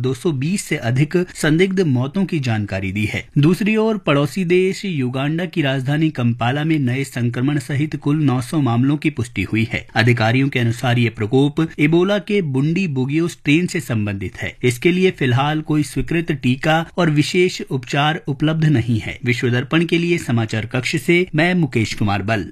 220 से अधिक संदिग्ध मौतों की जानकारी दी है। दूसरी ओर पड़ोसी देश युगांडा की राजधानी कंपाला में नए संक्रमण सहित कुल 900 मामलों की पुष्टि हुई है। अधिकारियों के अनुसार ये प्रकोप इबोला के बुंडी बुगियो स्ट्रेन से संबंधित है। इसके लिए फिलहाल कोई स्वीकृत टीका और विशेष उपचार उपलब्ध नहीं है। विश्व दर्पण के लिए समाचार कक्ष से मैं मुकेश कुमार बल।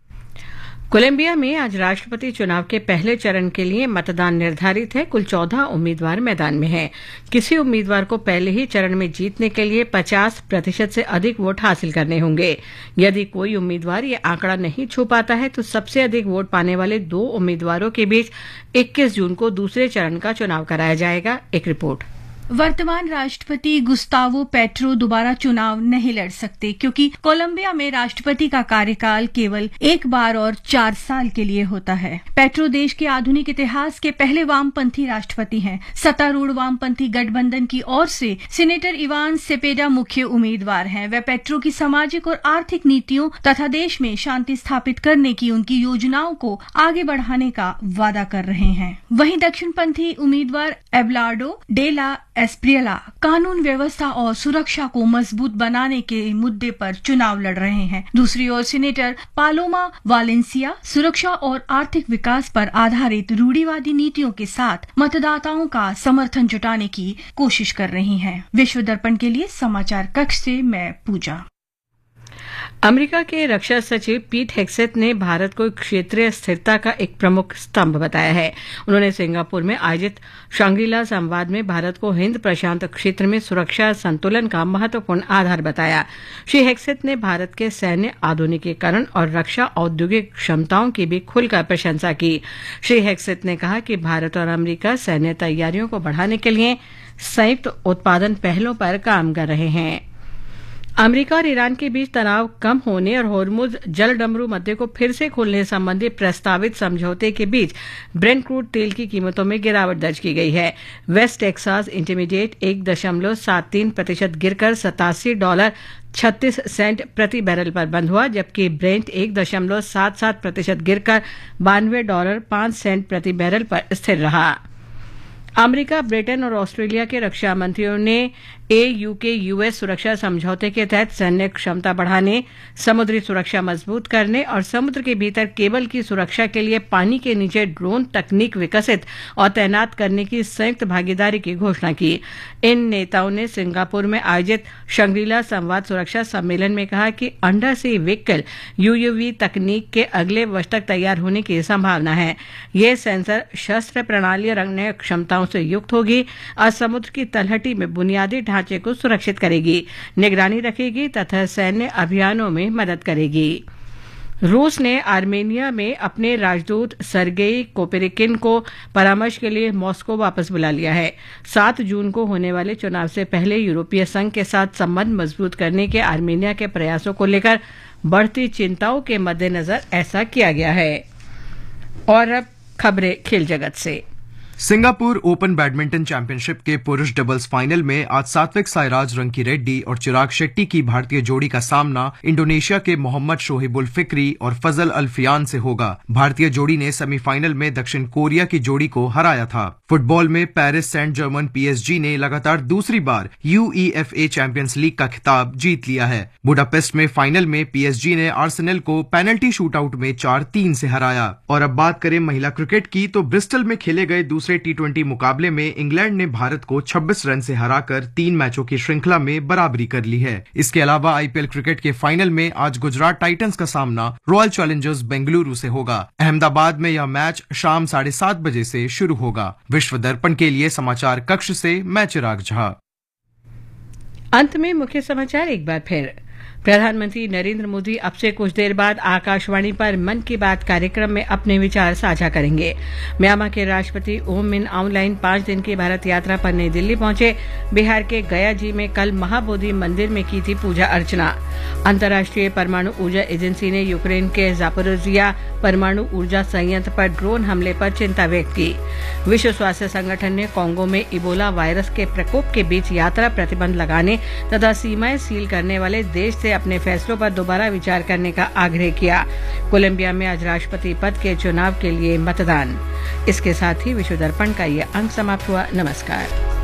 कोलंबिया में आज राष्ट्रपति चुनाव के पहले चरण के लिए मतदान निर्धारित है। कुल 14 उम्मीदवार मैदान में हैं। किसी उम्मीदवार को पहले ही चरण में जीतने के लिए 50% से अधिक वोट हासिल करने होंगे। यदि कोई उम्मीदवार ये आंकड़ा नहीं छू पाता है तो सबसे अधिक वोट पाने वाले 2 उम्मीदवारों के बीच 21 जून को दूसरे चरण का चुनाव कराया जाएगा। एक रिपोर्ट। वर्तमान राष्ट्रपति गुस्तावो पेट्रो दोबारा चुनाव नहीं लड़ सकते क्योंकि कोलंबिया में राष्ट्रपति का कार्यकाल केवल एक बार और 4 साल के लिए होता है। पेट्रो देश के आधुनिक इतिहास के पहले वामपंथी राष्ट्रपति हैं। सत्तारूढ़ वामपंथी गठबंधन की ओर से सीनेटर इवान सेपेडा मुख्य उम्मीदवार हैं। वे पेट्रो की सामाजिक और आर्थिक नीतियों तथा देश में शांति स्थापित करने की उनकी योजनाओं को आगे बढ़ाने का वादा कर रहे हैं। वहीं दक्षिणपंथी उम्मीदवार एबलार्डो डेला एस्प्रियला कानून व्यवस्था और सुरक्षा को मजबूत बनाने के मुद्दे पर चुनाव लड़ रहे हैं। दूसरी ओर सीनेटर पालोमा वालेंसिया सुरक्षा और आर्थिक विकास पर आधारित रूढ़िवादी नीतियों के साथ मतदाताओं का समर्थन जुटाने की कोशिश कर रही हैं। विश्व दर्पण के लिए समाचार कक्ष से मैं पूजा। अमेरिका के रक्षा सचिव पीट हेग्सेथ ने भारत को क्षेत्रीय स्थिरता का एक प्रमुख स्तंभ बताया है। उन्होंने सिंगापुर में आयोजित शांग्री-ला संवाद में भारत को हिंद प्रशांत क्षेत्र में सुरक्षा संतुलन का महत्वपूर्ण आधार बताया। श्री हेग्सेथ ने भारत के सैन्य आधुनिकीकरण और रक्षा औद्योगिक क्षमताओं की भी खुलकर प्रशंसा की। श्री हेग्सेथ ने कहा कि भारत और अमेरिका सैन्य तैयारियों को बढ़ाने के लिए संयुक्त उत्पादन पहलों पर काम कर रहे हैं। अमेरिका और ईरान के बीच तनाव कम होने और होर्मुज जलडमरू मध्य को फिर से खोलने संबंधी प्रस्तावित समझौते के बीच ब्रेंट क्रूड तेल की कीमतों में गिरावट दर्ज की गई है। वेस्ट टेक्सास इंटरमीडिएट 1.73% गिरकर $87.36 प्रति बैरल पर बंद हुआ, जबकि ब्रेंट 1.77% गिरकर $92.05 प्रति बैरल पर स्थिर रहा। अमेरिका, ब्रिटेन और ऑस्ट्रेलिया के रक्षा मंत्रियों ने यूके-यूएस सुरक्षा समझौते के तहत सैन्य क्षमता बढ़ाने, समुद्री सुरक्षा मजबूत करने और समुद्र के भीतर केबल की सुरक्षा के लिए पानी के नीचे ड्रोन तकनीक विकसित और तैनात करने की संयुक्त भागीदारी की घोषणा की। इन नेताओं ने सिंगापुर में आयोजित शांग्री-ला संवाद सुरक्षा सम्मेलन में कहा कि अंडर सी व्हीकल यूयूवी तकनीक के अगले वर्ष तक तैयार होने की संभावना है। ये सेंसर शस्त्र प्रणाली और अन्य क्षमताओं से युक्त होगी और समुद्र की तलहटी में बुनियादी ढांचे को सुरक्षित करेगी, निगरानी रखेगी तथा सैन्य अभियानों में मदद करेगी। रूस ने आर्मेनिया में अपने राजदूत सर्गेई कोपेरिकिन को परामर्श के लिए मॉस्को वापस बुला लिया है। 7 जून को होने वाले चुनाव से पहले यूरोपीय संघ के साथ संबंध मजबूत करने के आर्मेनिया के प्रयासों को लेकर बढ़ती चिंताओं के मद्देनजर ऐसा किया गया है। और अब खबरें खेल जगत से। सिंगापुर ओपन बैडमिंटन चैंपियनशिप के पुरुष डबल्स फाइनल में आज सात्विक साईराज रंकीरेड्डी और चिराग शेट्टी की भारतीय जोड़ी का सामना इंडोनेशिया के मोहम्मद शोहिबुल फिक्री और फजल अल्फियान से होगा। भारतीय जोड़ी ने सेमीफाइनल में दक्षिण कोरिया की जोड़ी को हराया था। फुटबॉल में पेरिस सेंट जर्मन पीएसजी ने लगातार दूसरी बार यूईएफए चैंपियंस लीग का खिताब जीत लिया है। बुडापेस्ट में फाइनल में पीएसजी ने आर्सेनल को पेनल्टी शूटआउट में 4-3 से हराया। और अब बात करें महिला क्रिकेट की, तो ब्रिस्टल में खेले गए दूसरे T20 मुकाबले में इंग्लैंड ने भारत को 26 रन से हराकर 3 मैचों की श्रृंखला में बराबरी कर ली है। इसके अलावा आईपीएल क्रिकेट के फाइनल में आज गुजरात टाइटंस का सामना रॉयल चैलेंजर्स बेंगलुरु से होगा। अहमदाबाद में यह मैच शाम 7:30 बजे से शुरू होगा। विश्व दर्पण के लिए समाचार कक्ष से मैं चिराग झा। अंत में मुख्य समाचार एक बार फिर। प्रधानमंत्री नरेंद्र मोदी अब से कुछ देर बाद आकाशवाणी पर मन की बात कार्यक्रम में अपने विचार साझा करेंगे। म्यांमार के राष्ट्रपति ओम मिन आउंग लाइन 5 दिन की भारत यात्रा पर नई दिल्ली पहुंचे। बिहार के गया जी में कल महाबोधि मंदिर में की थी पूजा अर्चना। अंतर्राष्ट्रीय परमाणु ऊर्जा एजेंसी ने यूक्रेन के जापोरिजिया परमाणु ऊर्जा संयंत्र पर ड्रोन हमले पर चिंता व्यक्त की। विश्व स्वास्थ्य संगठन ने कांगो में इबोला वायरस के प्रकोप के बीच यात्रा प्रतिबंध लगाने तथा सीमाएं सील करने वाले देश से अपने फैसलों पर दोबारा विचार करने का आग्रह किया। कोलंबिया में आज राष्ट्रपति पद के चुनाव के लिए मतदान। इसके साथ ही विश्व दर्पण का ये अंक समाप्त हुआ। नमस्कार।